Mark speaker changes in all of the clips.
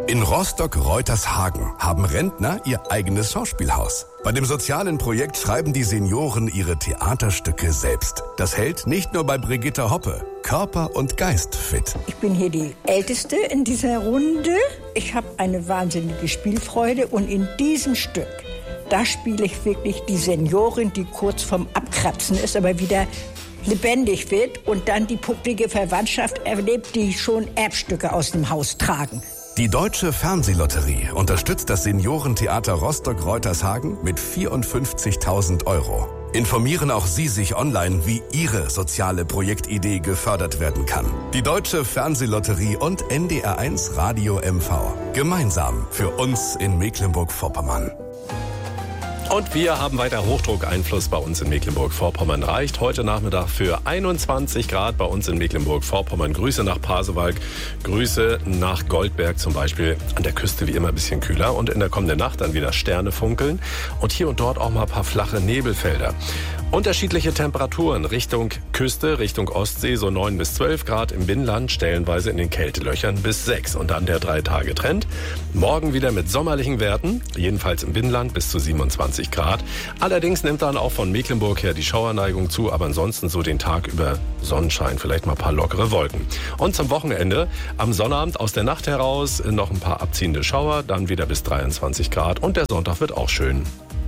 Speaker 1: In Rostock-Reutershagen haben Rentner ihr eigenes Schauspielhaus. Bei dem sozialen Projekt schreiben die Senioren ihre Theaterstücke selbst. Das hält nicht nur bei Brigitte Hoppe Körper und Geist fit.
Speaker 2: Ich bin hier die Älteste in dieser Runde. Ich habe eine wahnsinnige Spielfreude und in diesem Stück, da spiele ich wirklich die Seniorin, die kurz vorm Abkratzen ist, aber wieder lebendig wird und dann die publike Verwandtschaft erlebt, die schon Erbstücke aus dem Haus tragen.
Speaker 1: Die Deutsche Fernsehlotterie unterstützt das Seniorentheater Rostock-Reutershagen mit 54.000 €. Informieren auch Sie sich online, wie Ihre soziale Projektidee gefördert werden kann. Die Deutsche Fernsehlotterie und NDR1 Radio MV. Gemeinsam für uns in Mecklenburg-Vorpommern.
Speaker 3: Und wir haben weiter Hochdruckeinfluss bei uns in Mecklenburg-Vorpommern. Reicht heute Nachmittag für 21 Grad bei uns in Mecklenburg-Vorpommern. Grüße nach Pasewalk, Grüße nach Goldberg zum Beispiel. An der Küste wie immer ein bisschen kühler und in der kommenden Nacht dann wieder Sterne funkeln. Und hier und dort auch mal ein paar flache Nebelfelder. Unterschiedliche Temperaturen Richtung Küste, Richtung Ostsee, so 9 bis 12 Grad im Binnenland, stellenweise in den Kältelöchern bis 6. Und dann der 3-Tage-Trend. Morgen wieder mit sommerlichen Werten, jedenfalls im Binnenland bis zu 27 Grad. Allerdings nimmt dann auch von Mecklenburg her die Schauerneigung zu, aber ansonsten so den Tag über Sonnenschein, vielleicht mal ein paar lockere Wolken. Und zum Wochenende am Sonnabend aus der Nacht heraus noch ein paar abziehende Schauer, dann wieder bis 23 Grad und der Sonntag wird auch schön.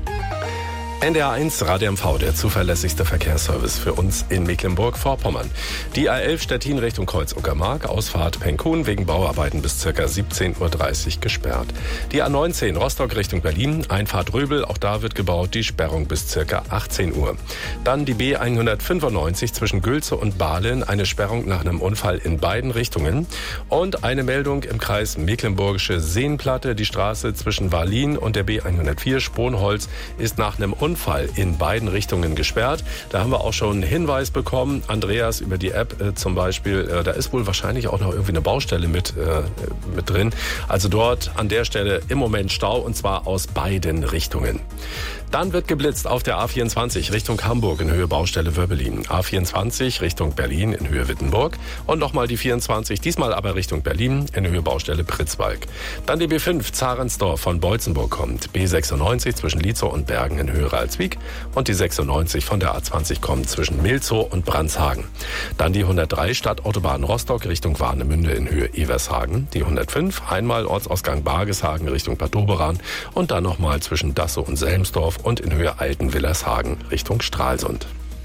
Speaker 3: NDR1 Radio MV, der zuverlässigste Verkehrsservice für uns in Mecklenburg-Vorpommern. Die A11 Stettin Richtung Kreuz-Uckermark, Ausfahrt Penkhuhn wegen Bauarbeiten bis ca. 17:30 Uhr gesperrt. Die A19 Rostock Richtung Berlin, Einfahrt Röbel, auch da wird gebaut, die Sperrung bis ca. 18 Uhr. Dann die B195 zwischen Gülze und Bahlen, eine Sperrung nach einem Unfall in beiden Richtungen. Und eine Meldung im Kreis Mecklenburgische Seenplatte, die Straße zwischen Wahllin und der B104 Sponholz ist nach einem Unfall in beiden Richtungen gesperrt. Da haben wir auch schon einen Hinweis bekommen. Andreas über die App zum Beispiel, da ist wohl wahrscheinlich auch noch irgendwie eine Baustelle mit drin. Also dort an der Stelle im Moment Stau und zwar aus beiden Richtungen. Dann wird geblitzt auf der A24 Richtung Hamburg in Höhe Baustelle Wöbbelin. A24 Richtung Berlin in Höhe Wittenburg. Und nochmal die 24, diesmal aber Richtung Berlin in Höhe Baustelle Pritzwalk. Dann die B5 Zarensdorf von Beutzenburg kommt. B96 zwischen Lietzow und Bergen in Höhe Ralswiek. Und die 96 von der A20 kommt zwischen Milzow und Brandshagen. Dann die 103 Stadtautobahn Rostock Richtung Warnemünde in Höhe Evershagen. Die 105 einmal Ortsausgang Bargeshagen Richtung Bad Doberan. Und dann nochmal zwischen Dassow und Selmsdorf und in Höhe Altenwillershagen Richtung Stralsund.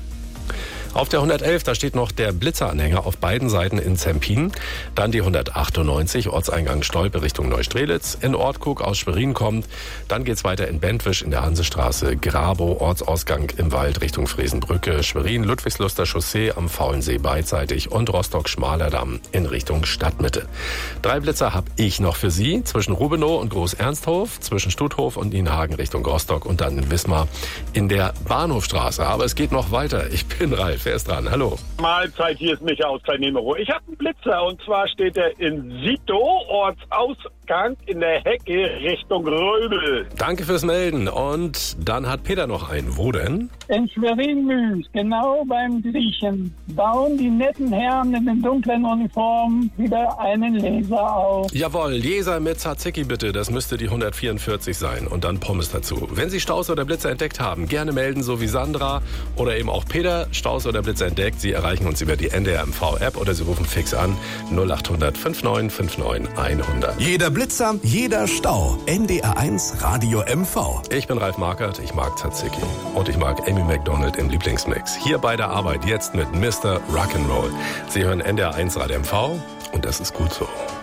Speaker 3: Auf der 111, da steht noch der Blitzeranhänger auf beiden Seiten in Zempin. Dann die 198, Ortseingang Stolpe Richtung Neustrelitz. In Ortguck aus Schwerin kommt. Dann geht's weiter in Bentwisch in der Hansestraße. Grabow, Ortsausgang im Wald Richtung Fresenbrücke. Schwerin, Ludwigsluster Chaussee am Faulensee beidseitig. Und Rostock-Schmalerdamm in Richtung Stadtmitte. 3 Blitzer habe ich noch für Sie. Zwischen Rubenow und Groß-Ernsthof. Zwischen Stutthof und Nienhagen Richtung Rostock. Und dann in Wismar in der Bahnhofstraße. Aber es geht noch weiter. Ich bin Ralf. Wer ist dran? Hallo.
Speaker 4: Mahlzeit, hier ist Micha aus Klein-Nemero. Ich habe einen Blitzer und zwar steht er in Sito, Ortsausgang in der Hecke Richtung Röbel.
Speaker 3: Danke fürs Melden. Und dann hat Peter noch einen. Wo denn?
Speaker 5: In Schwerin-Mühls, genau beim Griechen, bauen die netten Herren in den dunklen Uniformen wieder einen Laser auf.
Speaker 3: Jawohl, Laser mit Tzatziki bitte. Das müsste die 144 sein. Und dann Pommes dazu. Wenn Sie Staus oder Blitzer entdeckt haben, gerne melden, so wie Sandra oder eben auch Peter. Staus oder Blitzer entdeckt. Sie erreichen uns über die NDR MV-App oder Sie rufen fix an 0800 5959 100.
Speaker 1: Jeder Blitzer, jeder Stau. NDR1 Radio MV.
Speaker 3: Ich bin Ralf Markert, ich mag Tzatziki. Und ich mag Amy Macdonald im Lieblingsmix. Hier bei der Arbeit jetzt mit Mr. Rock'n'Roll. Sie hören NDR1 Radio MV und das ist gut so.